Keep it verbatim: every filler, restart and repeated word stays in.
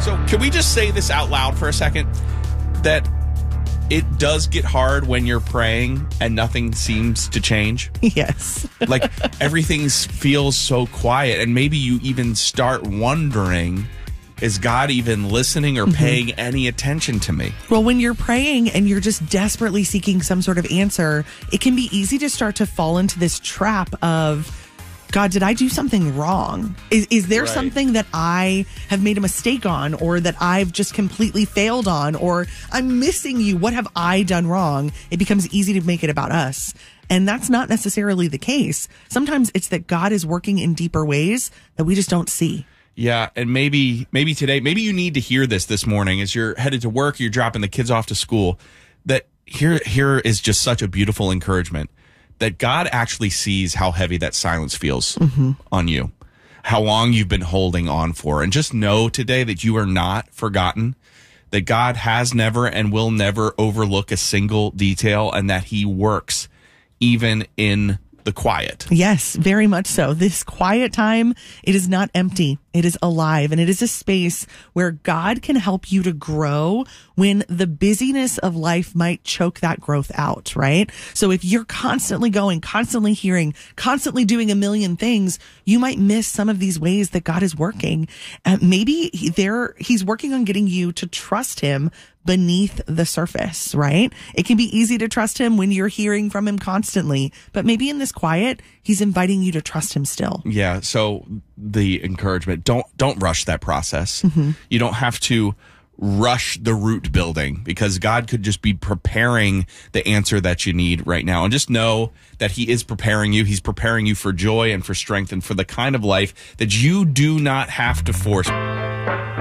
So can we just say this out loud for a second? That it does get hard when you're praying and nothing seems to change. Yes. Like everything feels so quiet, and maybe you even start wondering, is God even listening or paying mm-hmm. any attention to me? Well, when you're praying and you're just desperately seeking some sort of answer, it can be easy to start to fall into this trap of, God, did I do something wrong? Is is there right. something that I have made a mistake on, or that I've just completely failed on, or I'm missing you? What have I done wrong? It becomes easy to make it about us. And that's not necessarily the case. Sometimes it's that God is working in deeper ways that we just don't see. Yeah, and maybe maybe today, maybe you need to hear this this morning as you're headed to work, you're dropping the kids off to school, that here here is just such a beautiful encouragement. That God actually sees how heavy that silence feels mm-hmm. on you, how long you've been holding on for. And just know today that you are not forgotten, that God has never and will never overlook a single detail, and that he works even in the quiet. Yes, very much so. This quiet time, it is not empty. It is alive, and it is a space where God can help you to grow when the busyness of life might choke that growth out, right? So if you're constantly going, constantly hearing, constantly doing a million things, you might miss some of these ways that God is working. Uh, maybe he, there, he's working on getting you to trust him beneath the surface, right? It can be easy to trust him when you're hearing from him constantly, but maybe in this quiet, he's inviting you to trust him still. Yeah. So the encouragement, don't, don't rush that process. Mm-hmm. You don't have to rush the root building, because God could just be preparing the answer that you need right now. And just know that he is preparing you. He's preparing you for joy and for strength and for the kind of life that you do not have to force.